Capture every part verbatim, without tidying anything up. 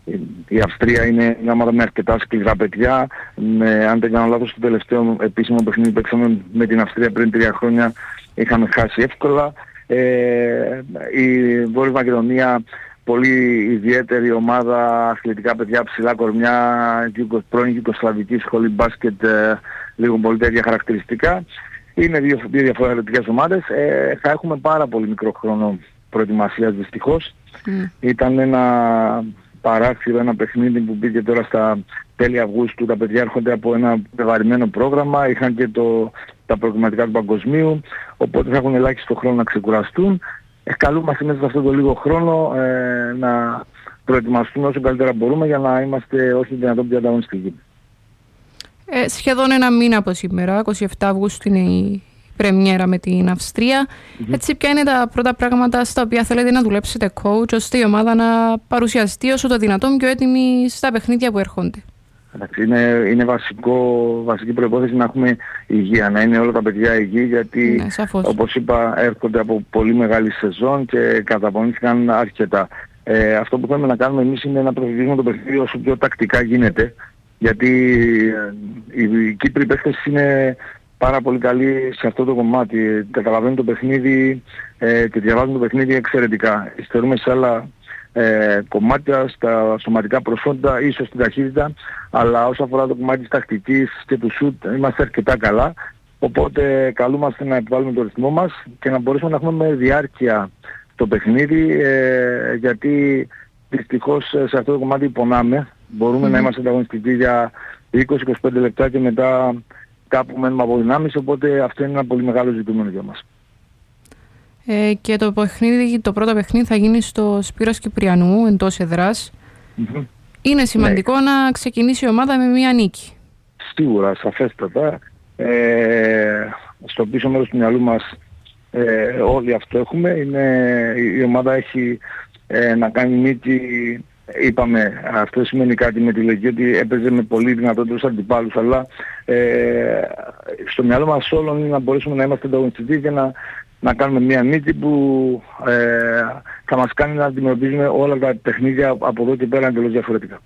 η Αυστρία είναι μια ομάδα με αρκετά σκληρά παιδιά. Με, αν δεν κάνω λάθος, το τελευταίο επίσημο παιχνίδι που παίξαμε με την Αυστρία πριν τρία χρόνια είχαμε χάσει εύκολα. Ε, η Βόρεια Μακεδονία, πολύ ιδιαίτερη ομάδα, αθλητικά παιδιά, ψηλά κορμιά, πρώην Γιουγκοσλαβική σχολή μπάσκετ, ε, λίγο πολύ τέτοια χαρακτηριστικά. Είναι δύο, δύο διαφορετικές ομάδες. Ε, θα έχουμε πάρα πολύ μικρό χρόνο προετοιμασίας δυστυχώς. Mm. Ήταν ένα παράξενο, ένα παιχνίδι που μπήκε τώρα στα τέλη Αυγούστου. Τα παιδιά έρχονται από ένα βεβαρημένο πρόγραμμα, είχαν και το, τα προγραμματικά του παγκοσμίου, οπότε θα έχουν ελάχιστο χρόνο να ξεκουραστούν. Ε, καλούμαστε μέσα σε αυτό το λίγο χρόνο ε, να προετοιμαστούμε όσο καλύτερα μπορούμε για να είμαστε όσο δυνατόν πιο ανταγωνιστικοί. Ε, σχεδόν ένα μήνα από σήμερα, εικοστή εβδόμη Αυγούστου είναι η πρεμιέρα με την Αυστρία. Mm-hmm. Έτσι, ποια είναι τα πρώτα πράγματα στα οποία θέλετε να δουλέψετε coach, ώστε η ομάδα να παρουσιαστεί όσο το δυνατόν πιο έτοιμη στα παιχνίδια που έρχονται? Είναι, είναι βασικό, βασική προϋπόθεση να έχουμε υγεία, να είναι όλα τα παιδιά υγιή, γιατί ναι, όπως είπα έρχονται από πολύ μεγάλη σεζόν και καταπονήθηκαν αρκετά. Ε, αυτό που θέλουμε να κάνουμε εμείς είναι να προσεγγίσουμε το παιχνίδι όσο πιο τακτικά γίνεται, γιατί ε, οι Κύπροι παίχτες είναι πάρα πολύ καλοί σε αυτό το κομμάτι. Καταλαβαίνουν το παιχνίδι ε, και διαβάζουν το παιχνίδι εξαιρετικά. Υστερούμε σε άλλα ε, κομμάτια, στα σωματικά προσόντα, ίσως στην ταχύτητα, αλλά όσο αφορά το κομμάτι της τακτικής και του σουτ είμαστε αρκετά καλά. Οπότε καλούμαστε να επιβάλλουμε το ρυθμό μας και να μπορέσουμε να έχουμε με διάρκεια το παιχνίδι, ε, γιατί δυστυχώς σε αυτό το κομμάτι πονάμε. Μπορούμε mm. να είμαστε ανταγωνιστικοί για είκοσι με είκοσι πέντε λεπτά και μετά κάπου μένουμε από δυνάμεις, οπότε αυτό είναι ένα πολύ μεγάλο ζητούμενο για μας. Ε, και το παιχνίδι, το πρώτο παιχνίδι θα γίνει στο Σπύρος Κυπριανού, εντός εδράς. Mm-hmm. Είναι σημαντικό ναι. να ξεκινήσει η ομάδα με μία νίκη. Σίγουρα, σαφέστατα. Ε, στο πίσω μέρος του μυαλού μας ε, όλοι αυτό έχουμε. Είναι, η ομάδα έχει ε, να κάνει νίκη. Είπαμε, αυτό σημαίνει κάτι με τη λογική ότι έπαιζε με πολύ δυνατότερους αντιπάλους, αλλά ε, στο μυαλό μας όλων είναι να μπορέσουμε να είμαστε ανταγωνιστικοί και να, να κάνουμε μια νίκη που ε, θα μας κάνει να αντιμετωπίζουμε όλα τα παιχνίδια από εδώ και πέρα εντελώς διαφορετικά.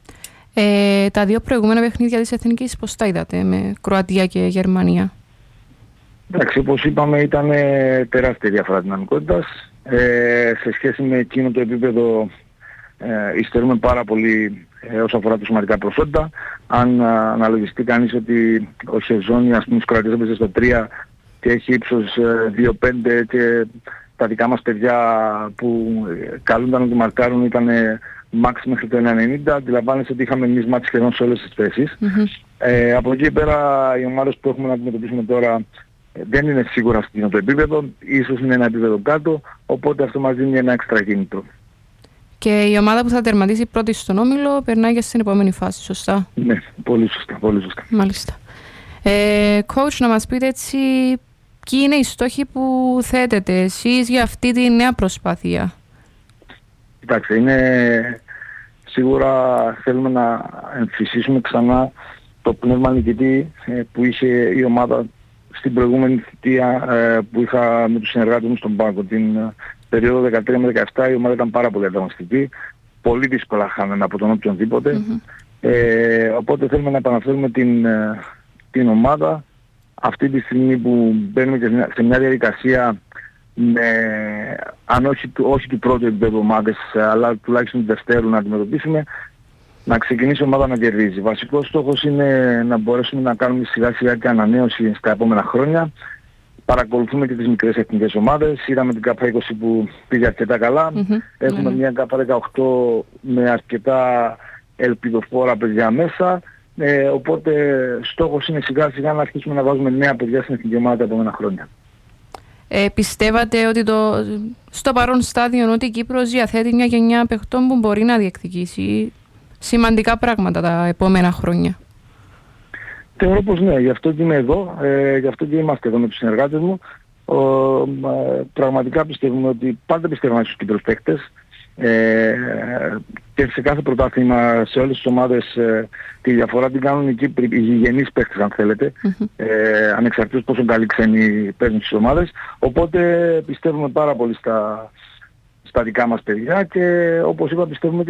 Ε, τα δύο προηγούμενα παιχνίδια της Εθνικής πώς τα είδατε, με Κροατία και Γερμανία? Εντάξει, όπως είπαμε ήταν τεράστια διαφορά δυναμικότητας. Ε, σε σχέση με εκείνο το επίπεδο Ε, υστερούμε πάρα πολύ ε, όσο αφορά τα σωματικά προσόντα. Αν α, αναλογιστεί κανείς ότι ο Χεζόνι, ας πούμε, της Κροατίας έπαιζε στο τρία και έχει ύψος ε, δύο πέντε και τα δικά μας παιδιά που ε, καλούνταν να τη μαρκάρουν ήταν ε, max μέχρι το ένα ενενήντα, αντιλαμβάνεσαι ότι είχαμε εμείς μάτς σχεδόν σε όλες τις θέσεις. Mm-hmm. Ε, από εκεί πέρα οι ομάδες που έχουμε να αντιμετωπίσουμε τώρα ε, δεν είναι σίγουρα στο το επίπεδο, ίσως είναι ένα επίπεδο κάτω, οπότε αυτό μας δίνει ένα έξτρα κίνητρο. Και η ομάδα που θα τερματίσει πρώτη στον όμιλο περνάει και στην επόμενη φάση, σωστά? Ναι, πολύ σωστά, πολύ σωστά. Μάλιστα. Ε, coach, να μας πείτε έτσι, ποιοι είναι οι στόχοι που θέτετε εσείς για αυτή τη νέα προσπάθεια? Κοιτάξτε, είναι σίγουρα θέλουμε να εμφυσίσουμε ξανά το πνεύμα νικητή ε, που είχε η ομάδα στην προηγούμενη θητεία ε, που είχα με τους συνεργάτες μου στον πάγκο. Την ε, περίοδο δεκατρία με δεκαεπτά η ομάδα ήταν πάρα πολύ ανταγωνιστική. Πολύ δύσκολα χάναμε από τον οποιονδήποτε. Mm-hmm. Ε, οπότε θέλουμε να επαναφέρουμε την, ε, την ομάδα αυτή τη στιγμή που μπαίνουμε και σε μια διαδικασία με, αν όχι, όχι του πρώτου επίπεδου ομάδες, αλλά τουλάχιστον του δευτέρου να αντιμετωπίσουμε, να ξεκινήσει η ομάδα να κερδίζει. Βασικός στόχος είναι να μπορέσουμε να κάνουμε σιγά σιγά και ανανέωση στα επόμενα χρόνια. Παρακολουθούμε και τις μικρές εθνικές ομάδες. Είδαμε την ΚΑΠΑ είκοσι που πήγε αρκετά καλά. Mm-hmm. Έχουμε mm-hmm. μια ΚΑΠΑ δεκαοκτώ με αρκετά ελπιδοφόρα παιδιά μέσα. Ε, οπότε στόχος είναι σιγά σιγά να αρχίσουμε να βάζουμε νέα παιδιά στην εθνική ομάδα τα επόμενα χρόνια. Ε, πιστεύατε ότι το, στο παρόν στάδιο ότι η Κύπρος διαθέτει μια γενιά παιχτών που μπορεί να διεκδικήσει σημαντικά πράγματα τα επόμενα χρόνια? Θεωρώ πως ναι, γι' αυτό και είμαι εδώ, ε, γι' αυτό και είμαστε εδώ με τους συνεργάτες μου. Ο, ε, πραγματικά πιστεύουμε ότι πάντα πιστεύουμε στους Κύπρους παίκτες ε, και σε κάθε πρωτάθλημα σε όλες τις ομάδες ε, τη διαφορά την κάνουν οι Κύπροι, οι γηγενείς παίκτες αν θέλετε, mm-hmm. ε, ανεξαρτήτως πόσο καλοί ξένοι παίζουν στις ομάδες. Οπότε πιστεύουμε πάρα πολύ στα, στα δικά μας παιδιά και όπως είπα πιστεύουμε